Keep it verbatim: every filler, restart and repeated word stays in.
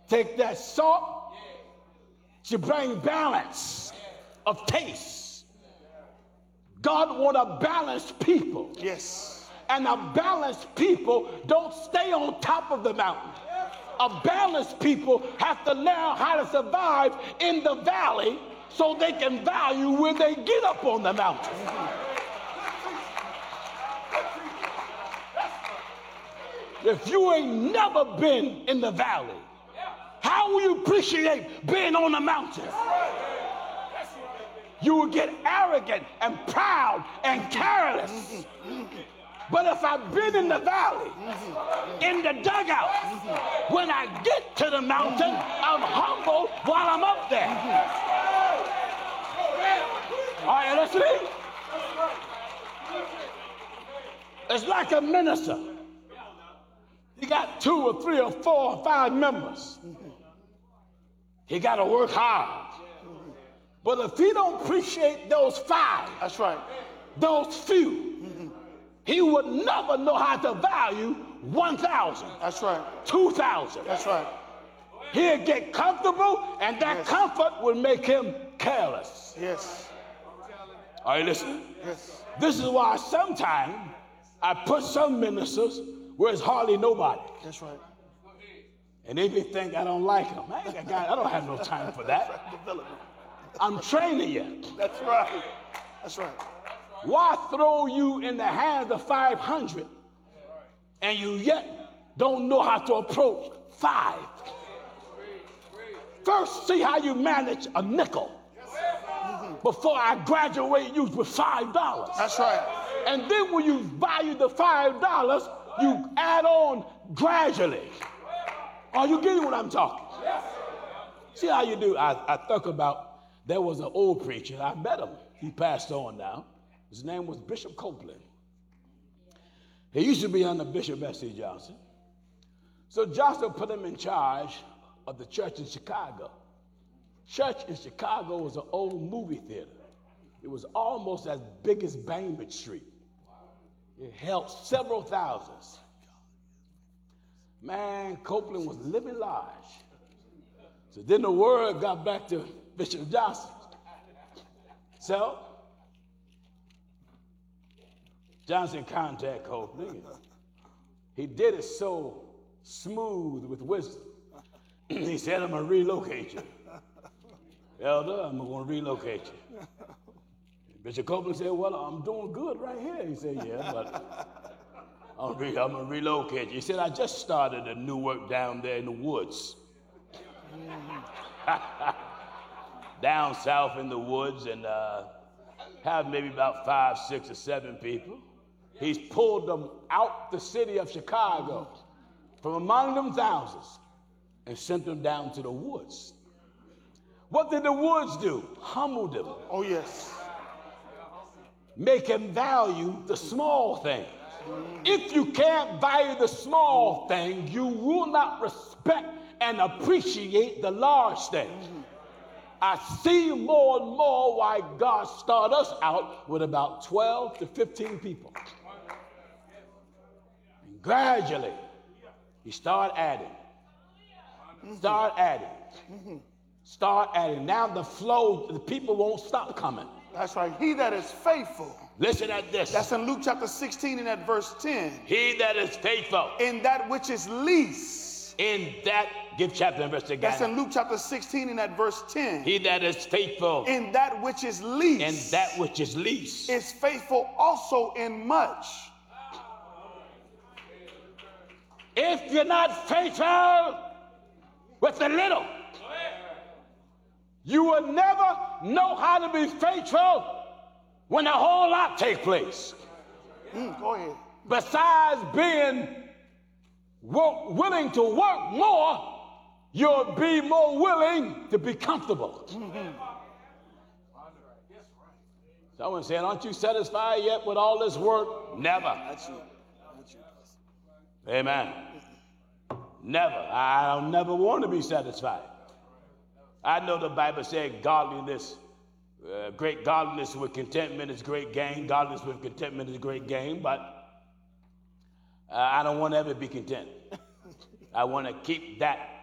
Take that salt to bring balance of taste. God want a balanced people. Yes. And a balanced people don't stay on top of the mountain. A balanced people have to learn how to survive in the valley so they can value when they get up on the mountain. If you ain't never been in the valley, how will you appreciate being on the mountain? You will get arrogant and proud and careless. But if I've been in the valley, in the dugout, when I get to the mountain, I'm humble while I'm up there. Are you listening? It's like a minister. He got two or three or four or five members. He got to work hard. But if he don't appreciate those five, that's right, those few, mm-hmm. he would never know how to value one thousand. That's right. two thousand. That's right. He'll get comfortable, and that yes. comfort will make him careless. Yes. Are you listening? Yes. This is why sometimes I put some ministers where it's hardly nobody. That's right. And they be think I don't like them. I, ain't got, I don't have no time for that. I'm training you. That's right. That's right. Why throw you in the hands of five hundred and you yet don't know how to approach five? First, see how you manage a nickel before I graduate you with five dollars. That's right. And then when you value the five dollars, you add on gradually. Are you getting what I'm talking? See how you do? I, I think about, there was an old preacher. I met him. He passed on now. His name was Bishop Copeland. He used to be under Bishop S C Johnson. So Johnson put him in charge of the church in Chicago. Church in Chicago was an old movie theater. It was almost as big as Bainbridge Street. It held several thousands. Man, Copeland was living large. So then the word got back to Bishop Johnson. So Johnson contacted Copeland. He did it so smooth with wisdom. He said, I'm going to relocate you. Elder, I'm going to relocate you. Bishop Copeland said, well, I'm doing good right here. He said, yeah, but I'm, re- I'm going to relocate you. He said, I just started a new work down there in the woods. Down south in the woods, and uh, have maybe about five, six, or seven people. He's pulled them out the city of Chicago from among them thousands and sent them down to the woods. What did the woods do? Humbled them. Oh, yes. Make him value the small things. If you can't value the small thing, you will not respect and appreciate the large things. I see more and more why God started us out with about twelve to fifteen people. And gradually, he started adding. Start adding. Start adding. Now the flow, the people won't stop coming. That's right. He that is faithful. Listen at this. That's in Luke chapter sixteen and at verse ten. He that is faithful. In that which is least. In that, give chapter and verse again. That's in Luke chapter sixteen and at verse ten. He that is faithful. In that which is least. In that which is least. Is faithful also in much. If you're not faithful with the little, you will never know how to be faithful when a whole lot takes place. Mm, go ahead. Besides being work, willing to work more, you'll be more willing to be comfortable. Mm-hmm. Someone saying, aren't you satisfied yet with all this work? Never. That's you. That's you. Amen. Never. I'll never want to be satisfied. I know the Bible said godliness, uh, great godliness with contentment is great gain. Godliness with contentment is great gain, but uh, I don't want to ever be content. I want to keep that